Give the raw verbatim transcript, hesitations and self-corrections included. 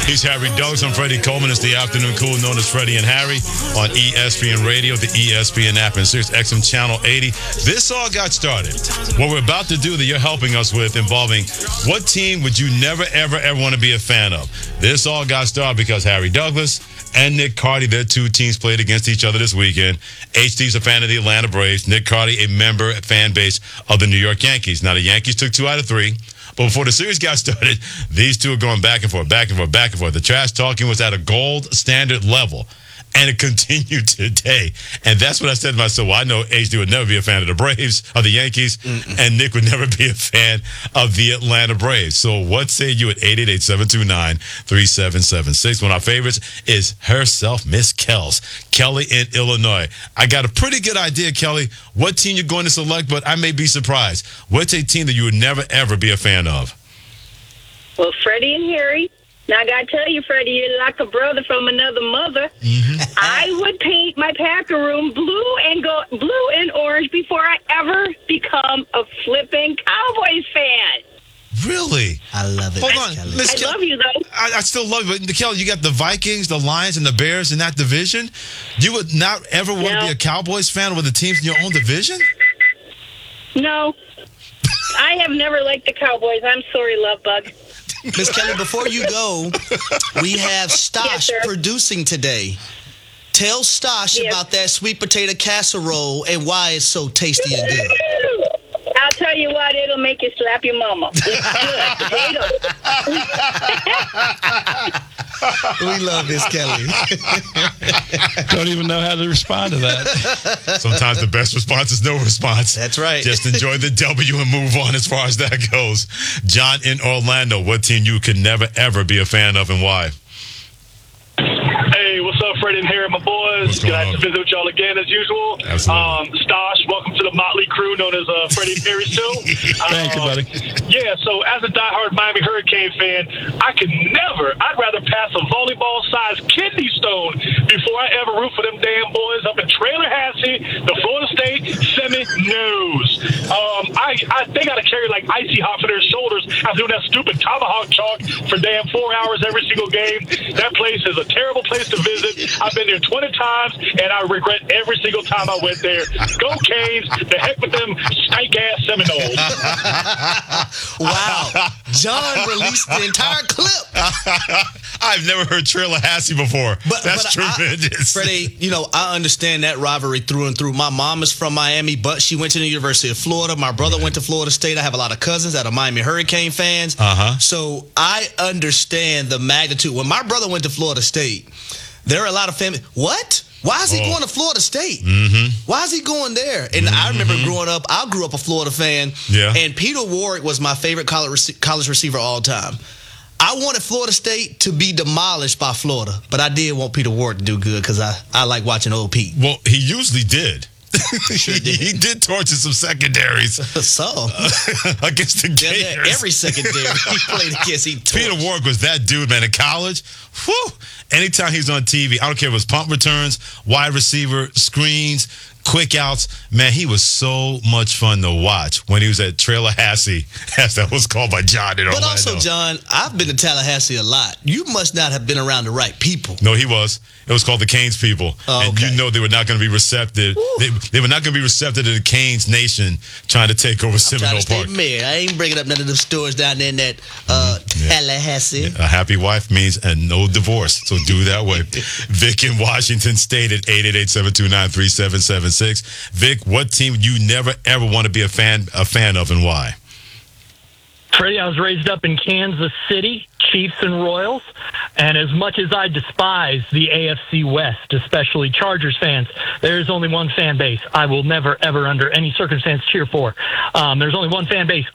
He's Harry Douglas. I'm Freddie Coleman. It's the afternoon cool known as Freddie and Harry on E S P N Radio, the E S P N app, and Sirius X M Channel eighty. This all got started. What we're about to do that you're helping us with involving what team would you never, ever, ever want to be a fan of? This all got started because Harry Douglas and Nick Carty, their two teams played against each other this weekend. H D's a fan of the Atlanta Braves. Nick Carty, a member, fan base of the New York Yankees. Now, the Yankees took two out of three. But before the series got started, these two are going back and forth, back and forth, back and forth. The trash talking was at a gold standard level, and it continued today. And that's what I said to myself. Well, I know H D would never be a fan of the Braves, of the Yankees, Mm-mm. and Nick would never be a fan of the Atlanta Braves. So what say you at eight eight eight, seven two nine, three seven seven six? One of our favorites is herself, Miss Kels. Kelly in Illinois. I got a pretty good idea, Kelly, what team you're going to select, but I may be surprised. What's a team that you would never, ever be a fan of? Well, Freddie and Harry. Now, I got to tell you, Freddie, you're like a brother from another mother. Mm-hmm. I would paint my Packer room blue and go blue and orange before I ever become a flipping Cowboys fan. Really? I love it. Hold on. Kelly. Miss I Kel- love you, though. I, I still love it. But, Kelly, you got the Vikings, the Lions, and the Bears in that division. You would not ever want to No. be a Cowboys fan with the teams in your own division? No. I have never liked the Cowboys. I'm sorry, love bug. Miss Kelly, before you go, we have Stosh Yes, sir. producing today. Tell Stosh Yes. about that sweet potato casserole and why it's so tasty and good. I'll tell you what, it'll make you slap your mama. It's good. Potatoes. We love Miss Kelly. Don't even know how to respond to that. Sometimes the best response is no response. That's right. Just enjoy the W and move on as far as that goes. John in Orlando, what team you could never, ever be a fan of and why? Hey, what's up, Freddie and Harry, my boys? What's going Glad on? to visit with y'all again as usual. Absolutely. Um, Stosh, welcome to the Motley crew known as uh, Freddie and Harry still. Thank you, Um, buddy. Yeah, so as a diehard Miami Hurricane fan, I could never, I'd rather pass a volleyball-sized kidney stone before I ever root for them damn boys up in Trailer-Hassey, the Florida State Seminoles. Um, I, I they got to carry like icy hot for their shoulders after doing that stupid tomahawk chalk for damn four hours every single game. That place is a terrible place to visit. I've been there twenty times, and I regret every single time I went there. Go Canes. The heck with them stank-ass Seminoles. Wow. John released the entire clip. I've never heard Trailer-Hassey before. But, That's but I- tremendous. Freddie, you know, I understand that rivalry through and through. My mom is from Miami, but she went to the University of Florida. My brother went to Florida State. I have a lot of cousins that are Miami Hurricane fans. Uh-huh. So I understand the magnitude. When my brother went to Florida State, there are a lot of families. What? Why is he Oh. going to Florida State? Mm-hmm. Why is he going there? And I remember growing up, I grew up a Florida fan. Yeah. And Peter Warwick was my favorite college, rece- college receiver of all time. I wanted Florida State to be demolished by Florida, but I did want Peter Warwick to do good because I, I like watching old Pete. Well, he usually did. Sure he, did. he did torture some secondaries So, against the Gators. every secondary he played against, he torched. Peter Warwick was that dude, man, in college. Whew. Anytime he's on T V, I don't care if it was punt returns, wide receiver, screens, quick outs. Man, he was so much fun to watch when he was at Trailer-Hassey, as that was called by John in But Orlando. also, John, I've been to Tallahassee a lot. You must not have been around the right people. No, he was. It was called the Canes people. Oh, and okay. you know they were not going to be receptive. They, they were not going to be receptive to the Canes nation trying to take over I'm Seminole trying to stay Park. mayor. I ain't bringing up none of them stores down there in that uh, Yeah. Tallahassee. A happy wife means a no divorce, so do that way. Vic in Washington State at eight eight eight, seven two nine, three seven seven six. Vic, what team you never ever want to be a fan a fan of and why? Freddie, I was raised up in Kansas City, Chiefs and Royals, and as much as I despise the A F C West, especially Chargers fans, there's only one fan base I will never, ever, under any circumstance cheer for. Um, there's only one fan base